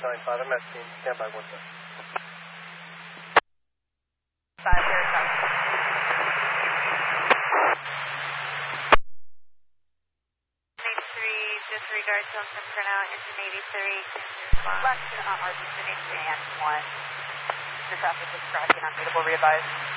95, I'm at scene. Stand by 1 second. 5 0 south. Disregard Johnson for now, engine 83. Left RG 83 and 1. The traffic is crashing, unreadable, readvise.